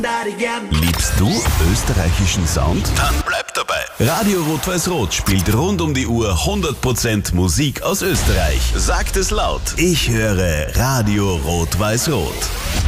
Liebst du österreichischen Sound? Dann bleib dabei. Radio Rot-Weiß-Rot spielt rund um die Uhr 100% Musik aus Österreich. Sagt es laut. Ich höre Radio Rot-Weiß-Rot.